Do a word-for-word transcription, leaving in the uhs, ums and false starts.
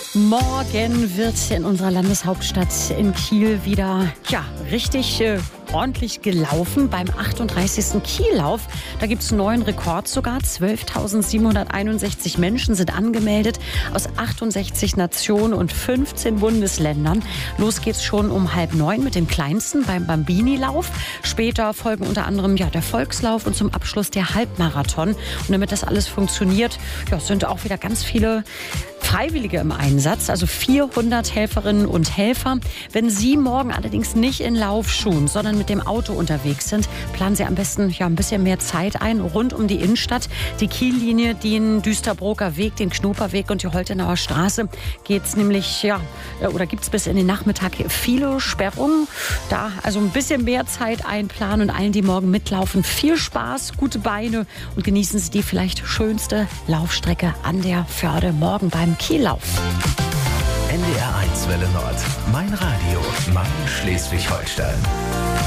Morgen wird in unserer Landeshauptstadt in Kiel wieder ja, richtig äh, ordentlich gelaufen beim achtunddreißigsten Kiellauf. Da gibt es einen neuen Rekord sogar. zwölftausendsiebenhunderteinundsechzig Menschen sind angemeldet aus achtundsechzig Nationen und fünfzehn Bundesländern. Los geht's schon um halb neun mit dem kleinsten beim Bambini-Lauf. Später folgen unter anderem ja, der Volkslauf und zum Abschluss der Halbmarathon. Und damit das alles funktioniert, ja, sind auch wieder ganz viele Freiwillige im Einsatz, also vierhundert Helferinnen und Helfer. Wenn Sie morgen allerdings nicht in Laufschuhen, sondern mit dem Auto unterwegs sind, planen Sie am besten ja, ein bisschen mehr Zeit ein rund um die Innenstadt. Die Kiellinie, den Düsterbroker Weg, den Knoperweg und die Holtenauer Straße geht's nämlich, ja, oder gibt's bis in den Nachmittag viele Sperrungen. Da also ein bisschen mehr Zeit einplanen und allen, die morgen mitlaufen, viel Spaß, gute Beine und genießen Sie die vielleicht schönste Laufstrecke an der Förde morgen beim Kiellauf. N D R eins Welle Nord. Mein Radio. Mein Schleswig-Holstein.